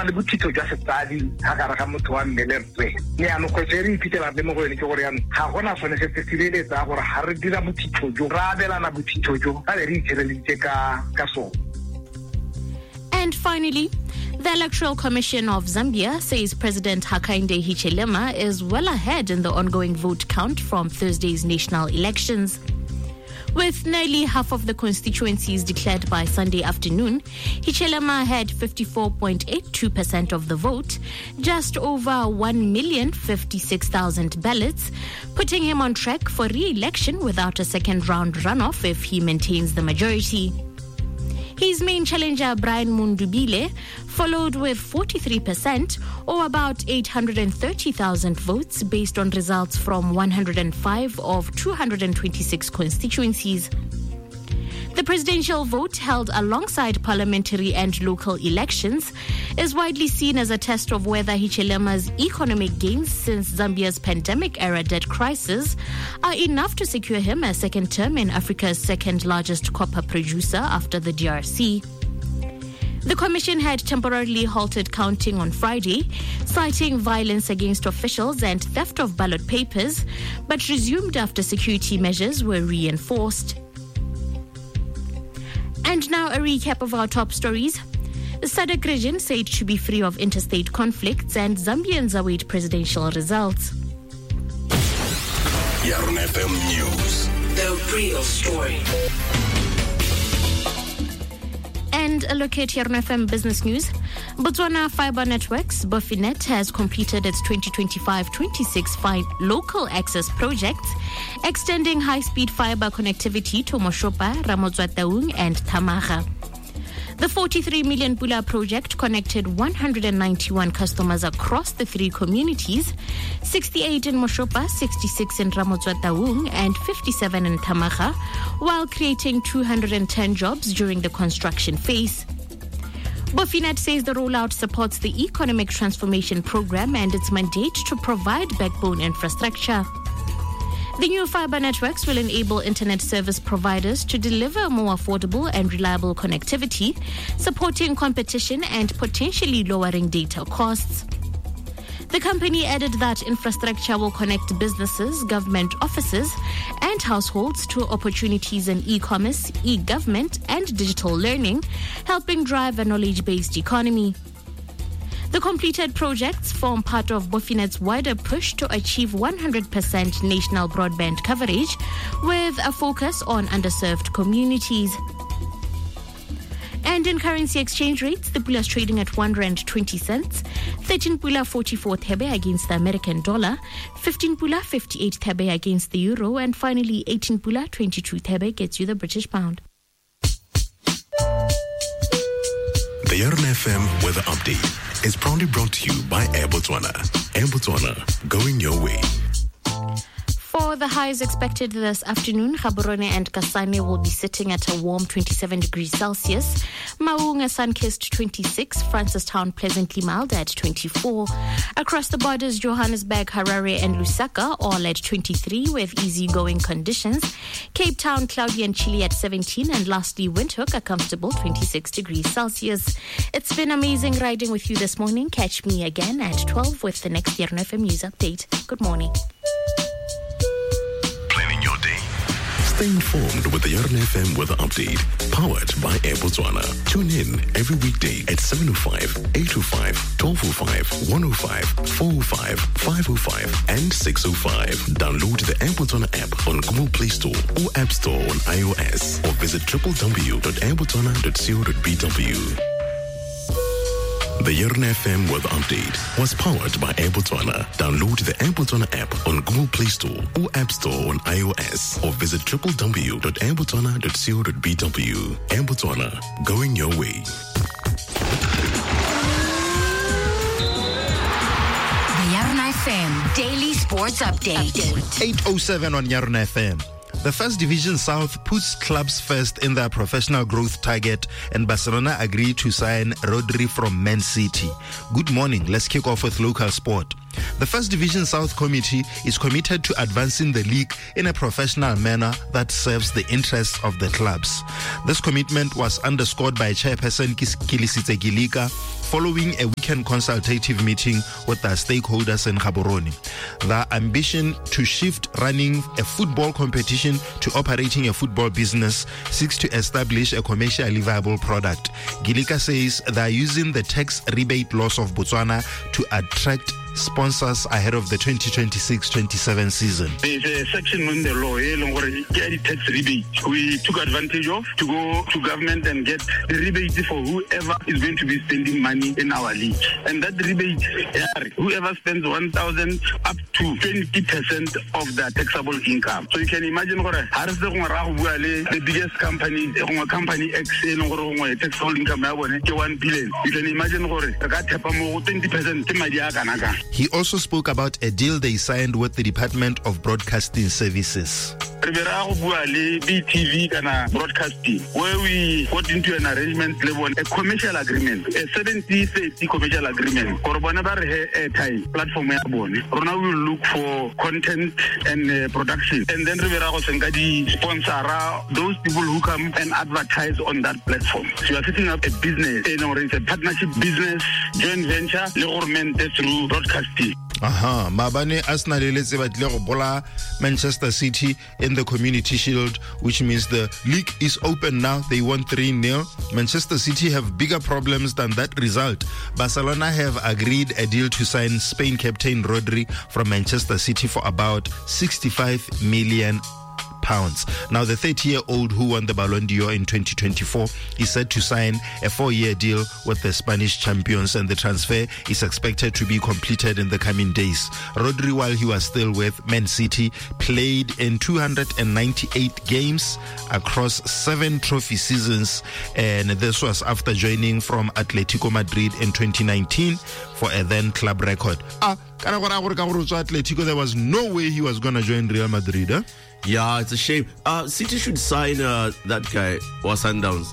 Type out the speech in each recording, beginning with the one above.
le bothito jwa setsadi ga gare ga motho wa mme le rre ne ano go tsere ipitela le mo go ene ke gore yana ga gona sone se sireletsa gore ga re dira bothito jo ra abelana bothito jo ga re itshireleditse ka sone. And finally, the Electoral Commission of Zambia says President Hakainde Hichilema is well ahead in the ongoing vote count from Thursday's national elections. With nearly half of the constituencies declared by Sunday afternoon, Hichilema had 54.82% of the vote, just over 1,056,000 ballots, putting him on track for re-election without a second-round runoff if he maintains the majority. His main challenger, Brian Mundubile, followed with 43%, or about 830,000 votes based on results from 105 of 226 constituencies. The presidential vote, held alongside parliamentary and local elections, is widely seen as a test of whether Hichilema's economic gains since Zambia's pandemic-era debt crisis are enough to secure him a second term in Africa's second-largest copper producer after the DRC. The commission had temporarily halted counting on Friday, citing violence against officials and theft of ballot papers, but resumed after security measures were reinforced. And now a recap of our top stories. The SADC region said to be free of interstate conflicts, and Zambians await presidential results. Yarn FM News. The real story. And a look at Yarn FM business news. Botswana Fiber Networks, Bofinet, has completed its 2025-26 local access projects, extending high-speed fiber connectivity to Moshopa, Ramotswataung, and Tamaga. The 43 million Pula project connected 191 customers across the three communities, 68 in Moshopa, 66 in Ramotswataung, and 57 in Tamaga, while creating 210 jobs during the construction phase. Bofinet says the rollout supports the economic transformation program and its mandate to provide backbone infrastructure. The new fiber networks will enable internet service providers to deliver more affordable and reliable connectivity, supporting competition and potentially lowering data costs. The company added that infrastructure will connect businesses, government offices, and households to opportunities in e-commerce, e-government, and digital learning, helping drive a knowledge-based economy. The completed projects form part of Bofinet's wider push to achieve 100% national broadband coverage, with a focus on underserved communities. And in currency exchange rates, the Pula is trading at R1.20, 13 Pula 44 Thebe against the American dollar, 15 Pula 58 Thebe against the euro, and finally 18 Pula 22 Thebe gets you the British pound. The Yarn FM Weather Update is proudly brought to you by Air Botswana. Air Botswana, going your way. For the highs expected this afternoon, Gaborone and Kasane will be sitting at a warm 27 degrees Celsius. Maunga sun-kissed 26, Francistown pleasantly mild at 24. Across the borders, Johannesburg, Harare and Lusaka all at 23 with easygoing conditions. Cape Town cloudy and chilly at 17, and lastly Windhoek a comfortable 26 degrees Celsius. It's been amazing riding with you this morning. Catch me again at 12 with the next Yarn FM News Update. Good morning. Stay informed with the Yarn FM Weather Update, powered by Air Botswana. Tune in every weekday at 7:05, 8:05, 12:05, 1:05, 4:05, 5:05, and 6:05. Download the Air Botswana app on Google Play Store or App Store on iOS, or visit www.airbotswana.co.bw. The Yarn FM Weather Update was powered by Air Botswana. Download the Air Botswana app on Google Play Store or App Store on iOS, or visit www.airbotswana.co.bw. Air Botswana, going your way. The Yarn FM Daily Sports Update. 8:07 on Yarn FM. The First Division South puts clubs first in their professional growth target, and Barcelona agreed to sign Rodri from Man City. Good morning. Let's kick off with local sport. The First Division South Committee is committed to advancing the league in a professional manner that serves the interests of the clubs. This commitment was underscored by Chairperson Kilisitse Gilika following a weekend consultative meeting with the stakeholders in Gaborone. The ambition to shift running a football competition to operating a football business seeks to establish a commercially viable product. Gilika says they are using the tax rebate laws of Botswana to attract sponsors ahead of the 2026-27 season. There's a section in the law, tax rebate. We took advantage of to go to government and get the rebate for whoever is going to be spending money in our league. And that rebate, whoever spends 1,000 up to 20% of the taxable income. So you can imagine the biggest company, company X, taxable income 1 billion. You can imagine 20%. He also spoke about a deal they signed with the Department of Broadcasting Services. BTV broadcasting, where we got into an arrangement level, a commercial agreement, a 70-30 commercial agreement. Platform Rona will look for content and production, and then sponsor those people who come and advertise on that platform. So you are setting up a business, it's a partnership business, joint venture, government through broadcasting. Mabane Arsenal batle bola Manchester City in the Community Shield, which means the league is open now. They won 3-0. Manchester City have bigger problems than that result. Barcelona have agreed a deal to sign Spain captain Rodri from Manchester City for about 65 million pounds. Now, the 30-year-old who won the Ballon d'Or in 2024 is set to sign a 4-year deal with the Spanish champions, and the transfer is expected to be completed in the coming days. Rodri, while he was still with Man City, played in 298 games across 7 trophy seasons, and this was after joining from Atletico Madrid in 2019 for a then club record. Atletico, there was no way he was going to join Real Madrid. Huh? Yeah, it's a shame. City should sign that guy or Sundowns.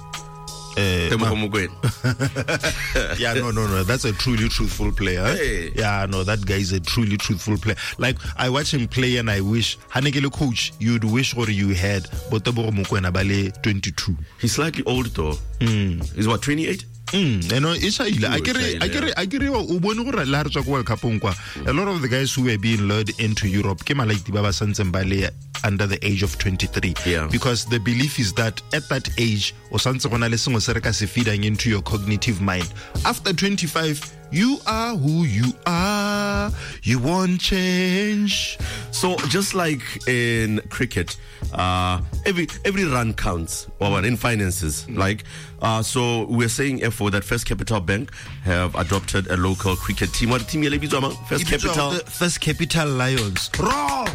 Yeah, no. That's a truly truthful player. Hey. Yeah, no, that guy is a truly truthful player. Like, I watch him play and I wish, Hanegele coach, you'd wish or you had Botoboro Mokwena Bale 22. He's slightly old though. He's what, 28? You know, I get a lot of the guys who were being lured into Europe came like Baba Sanzembale under the age of 23. Yeah. Because the belief is that at that age, feeding into your cognitive mind. After 25, you are who you are. You won't change. So just like in cricket, every run counts. Or in finances, so we're saying therefore that First Capital Bank have adopted a local cricket team. What team you First Capital? First Capital Lions. Wrong.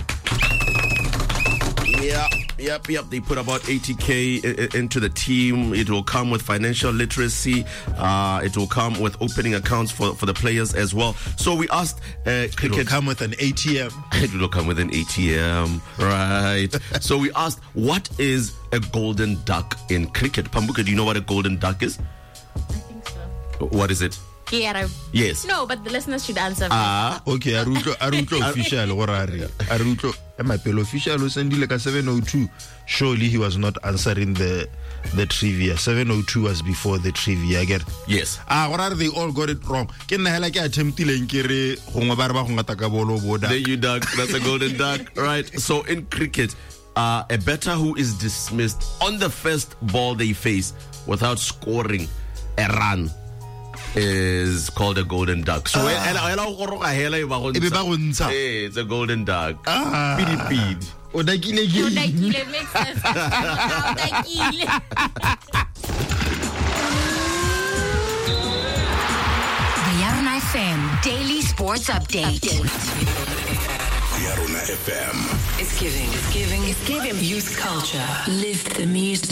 Yep. They put about 80K into the team. It will come with financial literacy. It will come with opening accounts for the players as well. So we asked cricket. It will come with an ATM. It will come with an ATM, right? So we asked, what is a golden duck in cricket? Pambuka, do you know what a golden duck is? I think so. What is it? Yeah. Yes. No, but the listeners should answer. Okay, Aruto official or Aruto Emapelo official who sent like a 702. Surely he was not answering the trivia. 702 was before the trivia. Get yes. What are they all got it wrong? Can I like attempt There you duck. That's a golden duck, right? So in cricket, a batter who is dismissed on the first ball they face without scoring a run is called a golden duck. So it's a golden duck. Odakile makes sense. The Yarna FM Daily Sports Update. Yarna FM. It's giving youth culture. Live the music.